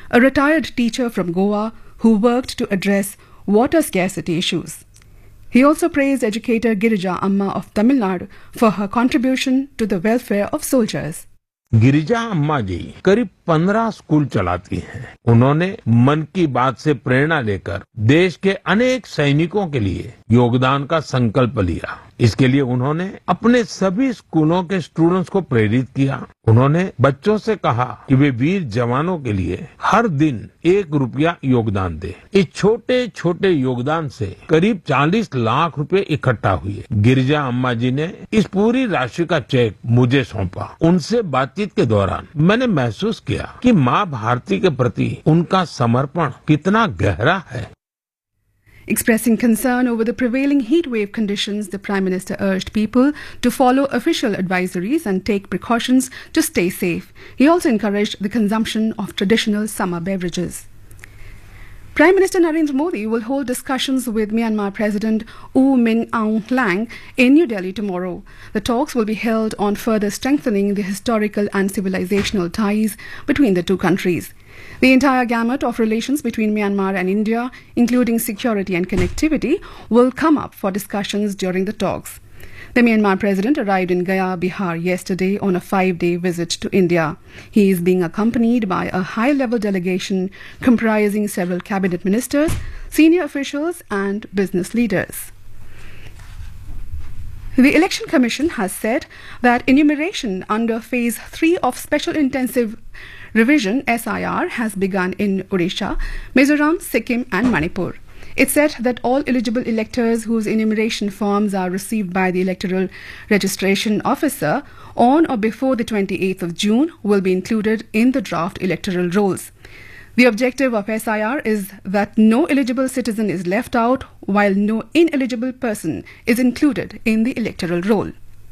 a retired teacher from Goa who worked to address water scarcity issues. He also praised educator Girija Amma of Tamil Nadu for her contribution to the welfare of soldiers. Girija अम्मा जी करीब 15 school चलाती हैं। उन्होंने मन की बात से प्रेरणा लेकर देश के अनेक सैनिकों के लिए योगदान का संकल्प लिया। इसके लिए उन्होंने अपने सभी स्कूलों के स्टूडेंट्स को प्रेरित किया। उन्होंने बच्चों से कहा कि वे वीर जवानों के लिए हर दिन 1 रुपया योगदान दें। इस छोटे छोटे योगदान से करीब 40 लाख रुपए इकट्ठा हुए। गिरिजा अम्मा जी ने इस पूरी राशि का चेक मुझे सौंपा। उनसे बातचीत के दौरान मैंने महसूस किया कि माँ भारती के प्रति उनका समर्पण कितना गहरा है। Expressing concern over the prevailing heat wave conditions, the Prime Minister urged people to follow official advisories and take precautions to stay safe. He also encouraged the consumption of traditional summer beverages. Prime Minister Narendra Modi will hold discussions with Myanmar President U Min Aung Hlaing in New Delhi tomorrow. The talks will be held on further strengthening the historical and civilizational ties between the two countries. The entire gamut of relations between Myanmar and India, including security and connectivity, will come up for discussions during the talks. The Myanmar president arrived in Gaya, Bihar yesterday on a 5-day visit to India. He is being accompanied by a high-level delegation comprising several cabinet ministers, senior officials and business leaders. The Election Commission has said that enumeration under Phase 3 of Special Intensive Revision SIR has begun in Odisha, Mizoram, Sikkim and Manipur. It said that all eligible electors whose enumeration forms are received by the Electoral Registration Officer on or before the 28th of June will be included in the draft electoral rolls. The objective of SIR is that no eligible citizen is left out, while no ineligible person is included in the electoral roll.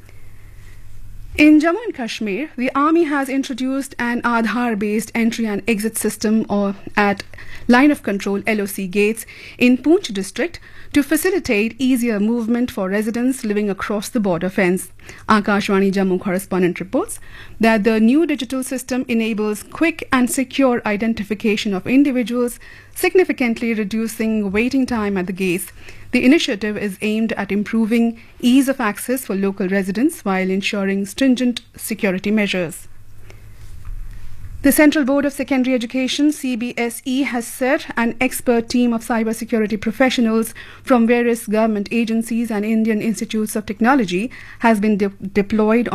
In Jammu and Kashmir, the army has introduced an Aadhaar-based entry and exit system at line of control LOC gates in Poonch district to facilitate easier movement for residents living across the border fence. Akashvani Jammu correspondent reports that the new digital system enables quick and secure identification of individuals, significantly reducing waiting time at the gates. The initiative is aimed at improving ease of access for local residents while ensuring stringent security measures. The Central Board of Secondary Education, CBSE, has said an expert team of cybersecurity professionals from various government agencies and Indian Institutes of Technology has been deployed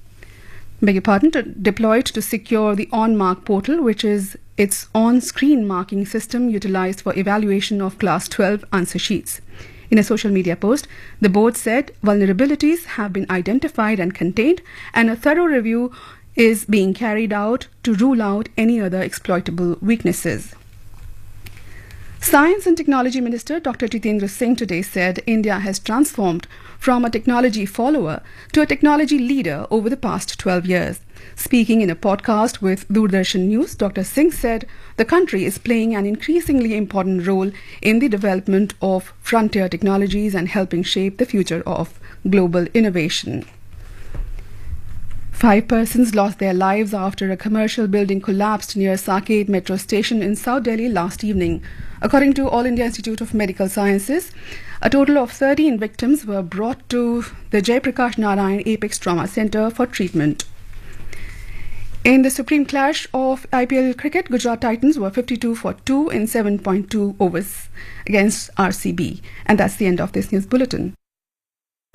to secure the OnMark portal, which is its on-screen marking system utilized for evaluation of Class 12 answer sheets. In a social media post, the board said vulnerabilities have been identified and contained, and a thorough review is being carried out to rule out any other exploitable weaknesses. Science and Technology Minister Dr. Jitendra Singh today said India has transformed from a technology follower to a technology leader over the past 12 years. Speaking in a podcast with Doordarshan News, Dr. Singh said the country is playing an increasingly important role in the development of frontier technologies and helping shape the future of global innovation. 5 persons lost their lives after a commercial building collapsed near Saket metro station in South Delhi last evening. According to All India Institute of Medical Sciences, a total of 13 victims were brought to the Jayaprakash Narayan Apex Trauma Centre for treatment. In the supreme clash of IPL cricket, Gujarat Titans were 52 for 2 in 7.2 overs against RCB. And that's the end of this news bulletin.